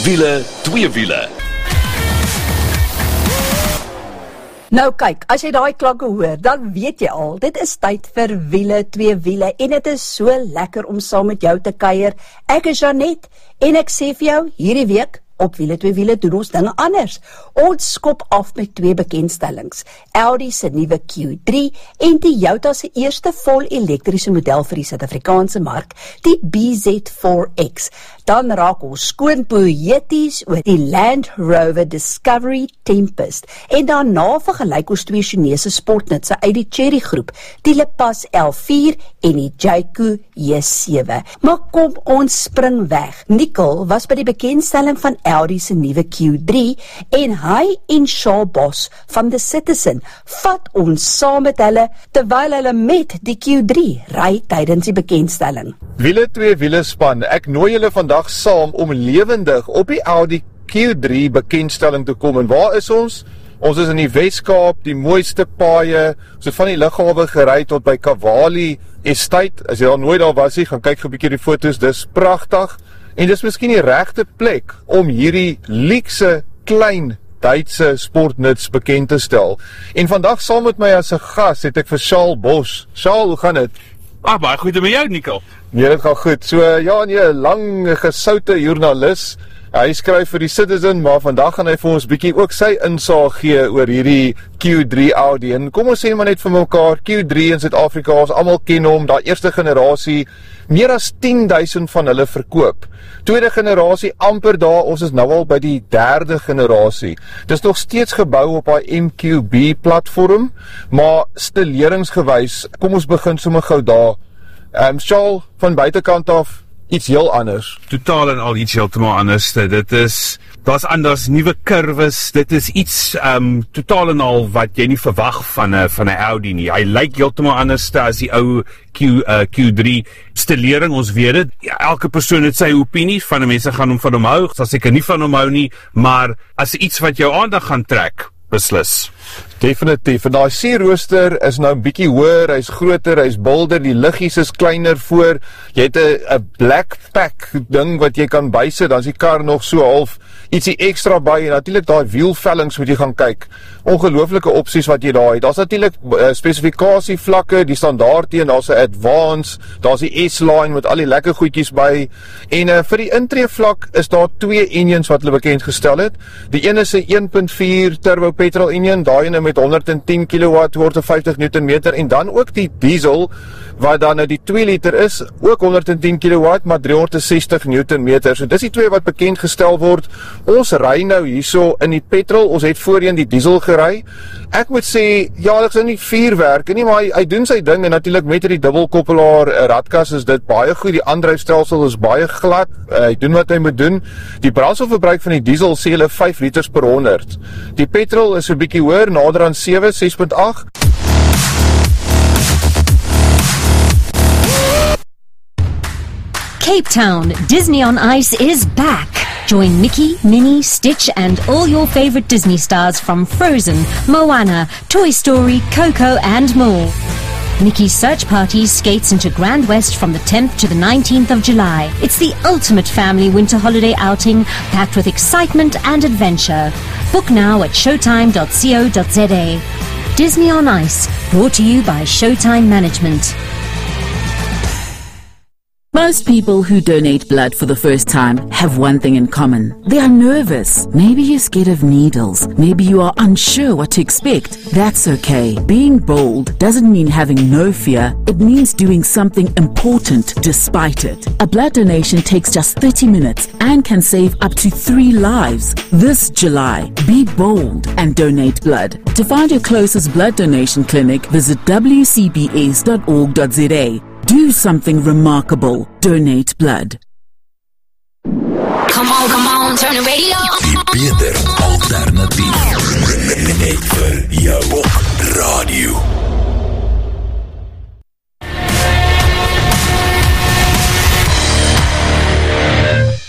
Wiele, twee wiele. Nou kyk, as jy daai klanke hoor, dan weet jy al, dit is tyd vir wiele, twee wiele, en dit is so lekker om saam met jou te kuier. Ek is Janet, en ek sê vir jou, hierdie week, op wiele, twee wiele, doen ons dinge anders. Ons skop af met twee bekendstellings. Audi se nuwe Q3 en Toyota se eerste vol-elektriese model vir die Suid-Afrikaanse mark, die BZ4X. Dan raak ons skoon poëties oor die Land Rover Discovery Tempest. En daarna vergelyk ons twee Chinese sportnutse uit die Chery groep, die Lepas L4 en die Jayco J7. Maar kom ons spring weg. Nicole was by die bekendstelling van Audi se nuwe Q3 en hy en Shaw Boss van The Citizen vat ons saam met hulle terwyl hulle met die Q3 ry tydens die bekendstelling. Wiele twee wiele span, ek nooi julle vandag saam om lewendig op die Audi Q3 bekendstelling te kom. En waar is ons? Ons is in die Weskaap, die mooiste paaie, ons het van die lughawe gery tot by Cavalli Estate. As jy al nooit daar was, gaan kyk 'n bietjie die foto's, dis pragtig. En dis miskien die regte plek om hierdie luukse klein Duitse sportnuts bekend te stel. En vandag saam met my as 'n gas het ek vir Shaw Boss. Shaw, hoe gaan dit? Baie goed met jou, Nicole. Nee, dit gaan goed. So ja, nee, lang gesoute joernalis. Hy skryf vir die Citizen, maar vandag gaan hy vir ons bietjie ook sy insaag gee oor hierdie Q3 Audi. En kom ons sê maar net vir mekaar, Q3 in Suid-Afrika, ons almal ken hom, daai eerste generasie, meer as 10,000 van hulle verkoop. Tweede generasie amper daar, ons is nou al by die derde generasie. Dis nog steeds gebou op daai MQB platform, maar stileringsgewys, kom ons begin sommer gou daar. Shaw, van buitekant af, iets heel anders. Totaal en al iets heeltemal anders. Daar's anders nuwe kurwes. Dit is iets totaal en al wat jy nie verwag van 'n Audi nie. Hy lyk heeltemal anders as die ou Q3. Stilering, ons weet dit. Ja, elke persoon het sy opinie. Van die mense gaan van hom hou, sal seker nie van hom hou nie, maar as iets wat jou aandag gaan trek, beslis. Definitief, en die sierrooster is nou 'n bietjie hoër, hy's groter, hy's bolder, die liggies is kleiner voor, jy het 'n black pack ding wat jy kan bysit, dan is die kar nog so half ietsie ekstra by, en natuurlik daai wielvellings moet jy gaan kyk, ongelooflike opsies wat jy daar het, daar's natuurlik spesifikasievlakke, die standaard teen, daar's 'n advance, daar's die S-line met al die lekker goedjies by, en vir die intreevlak is daar twee engines wat hulle bekend gestel het, die een is 'n 1.4 turbo petrol engine, daai ene met 110 kW, 250 Nm, en dan ook die diesel, wat dan nou die 2 liter is, ook 110 kW, maar 360 Nm, so dis die twee wat bekend gestel word. Ons ry nou hierso in die petrol, ons het voorheen die diesel gery. Ek moet sê, ja, dit is nie vuurwerk nie, maar hy doen sy ding, en natuurlik met die dubbelkoppelaar radkas is dit baie goed, die aandryfstelsel is baie glad, hy doen wat hy moet doen. Die brandstofverbruik van die diesel sê hulle 5 liters per 100. Die petrol is 'n bietjie hoër, nader aan 7, 6.8. Cape Town, Disney on Ice is back. Join Mickey, Minnie, Stitch and all your favorite Disney stars from Frozen, Moana, Toy Story, Coco and more. Mickey's Search Party skates into Grand West from the 10th to the 19th of July. It's the ultimate family winter holiday outing packed with excitement and adventure. Book now at showtime.co.za. Disney on Ice, brought to you by Showtime Management. Most people who donate blood for the first time have one thing in common. They are nervous. Maybe you're scared of needles. Maybe you are unsure what to expect. That's okay. Being bold doesn't mean having no fear. It means doing something important despite it. A blood donation takes just 30 minutes and can save up to 3 lives. This July, be bold and donate blood. To find your closest blood donation clinic, visit wcbs.org.za. Do something remarkable. Donate blood. Come on, turn the radio on. Die beter alternatief. Net vir jou op radio.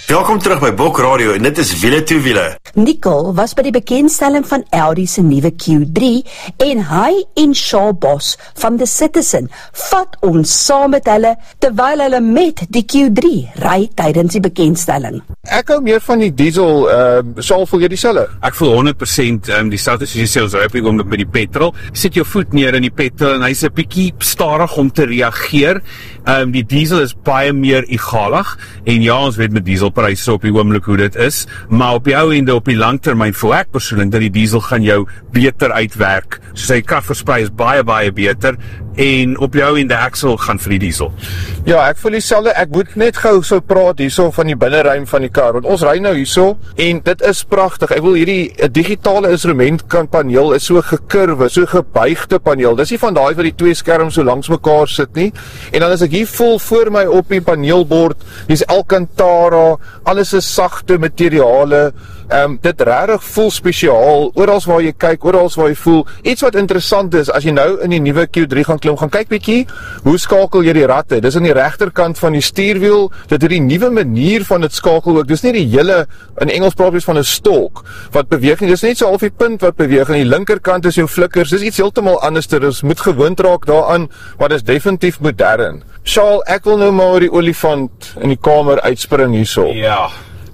Welkom terug by Bok Radio en dit is Wiele toe Wiele. Nicole was by die bekendstelling van Audi se nuwe Q3 en hy en Shaw Boss van The Citizen vat ons saam met hulle terwyl hulle met die Q3 ry tydens die bekendstelling. Ek hou meer van die diesel, Shaw, voel jy dieselfde? Ek voel 100% dieselfde soos jy sê, ons ry op die oomblik met die petrol. Sit jou voet neer in die petrol en hy's 'n bietjie stadig om te reageer. Die diesel is baie meer egalig en ja, ons weet met dieselpryse op die oomblik hoe dit is, maar op die ou ende op die langtermyn voel ek persoonlik dat die diesel gaan jou beter uitwerk. So sy kragversprei is baie beter en op die ou ende ek sal gaan vir die diesel. Ja, ek voel dieselfde. Ek moet net gou so praat hierso van die binneruim van die kar, want ons ry nou hierso en dit is pragtig. Ek wil hierdie digitale instrumentpaneel is so gekurwe, so gebuigde paneel. Dis nie van daai wat die twee skerms so langs mekaar sit nie. En dan as ek hier voel voor my op die paneelbord, dis Alcantara, alles is sagte materiale. Dit regtig voel spesiaal, oral waar jy kyk, oral waar jy voel. Iets wat interessant is, as jy nou in die nuwe Q3 gaan klim, gaan kyk bietjie, hoe skakel jy die ratte? Dis aan die regterkant van die stuurwiel, dit het die nuwe manier van dit skakel ook. Dis nie die hele, in Engels praat ons van 'n stalk wat beweeg nie. Dis net so half die punt wat beweeg. Aan die linkerkant is jou flikkers. Dis iets heeltemal anders. Dis moet gewoond raak daaraan, maar dis definitief modern. Charles, ek wil nou maar die olifant in die kamer uitspring hierso. Ja.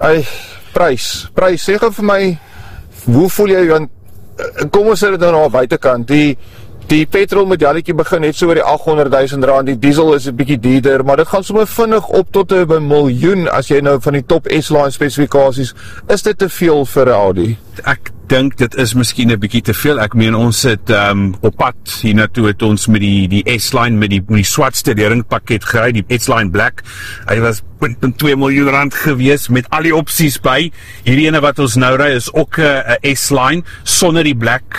Prys, sê gou vir my, hoe voel jy, want kom ons sit dit nou na buitekant, die petrol medalletjie begin net so oor die 800,000 rand, die diesel is 'n bietjie duurder, maar dit gaan sommer vinnig op tot 'n miljoen as jy nou van die top S-line spesifikasies. Is dit te veel vir 'n Audi? Ek dink dit is miskien 'n bietjie te veel. Ek meen ons het op pad hiernatoe het ons met die S-line met die swart steringpakket gery, die S-line Black. Hy was 0.2 miljoen rand gewees met al die opsies by. Hierdie ene wat ons nou ry is ook 'n S-line sonder die Black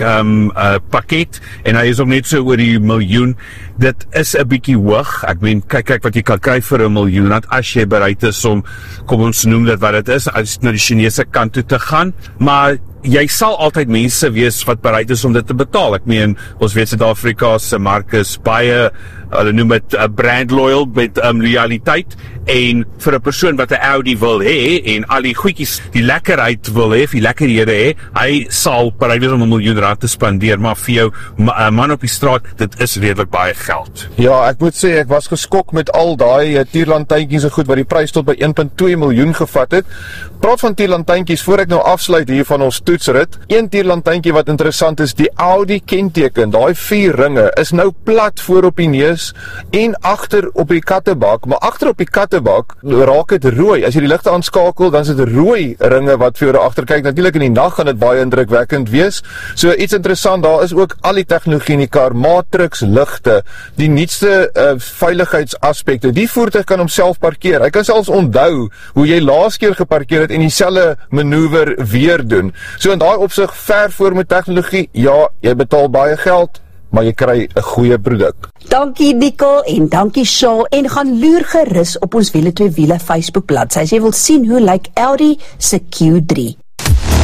pakket en hy is ook net so oor die miljoen. Dit is 'n bietjie hoog. Ek meen kyk wat jy kan kry vir 1 miljoen rand as jy bereid is om, kom ons noem dit wat dit is, as na die Chinese kant toe te gaan, maar jy sal altyd mense wees wat bereid is om dit te betaal. Ek meen, ons weet Suid-Afrika se mark is baie, hulle noem dit brand loyal met loyaliteit, en vir 'n persoon wat 'n Audi wil hê en al die goedjies, die lekkerheid wil hê, die lekkerhede hê, hy sal bereid wees om 1 miljoen rand te spandeer, maar vir jou man op die straat, dit is redelik baie geld. Ja, ek moet sê, ek was geskok met al daai tierlantuintjies en goed, wat die prys tot by 1.2 miljoen gevat het. Praat van tierlantuintjies, voor ek nou afsluit hier van ons toetsrit, een tierlantuintjie wat interessant is, die Audi kenteken, daai 4 ringe, is nou plat voor op die neus en agter op die kattebak, maar agter op die kattebak raak dit rooi. As jy die ligte aanskakel, dan is dit rooi ringe wat vir jou agter kyk. Natuurlik in die nag gaan dit baie indrukwekkend wees. So iets interessant, daar is ook al die tegnologie in die kar, matrix ligte, die nuutste veiligheidsaspekte. Die voertuig kan homself parkeer. Hy kan selfs onthou hoe jy laas keer geparkeer het en dieselfde manoeuvre weer doen. So in daai opsig ver voor met tegnologie. Ja, jy betaal baie geld, maar jy kry 'n goeie produk. Dankie Nicole en dankie Shaw, en gaan loer gerus op ons Wiele twee Wiele Facebook bladsy as jy wil sien hoe lyk Audi se Q3.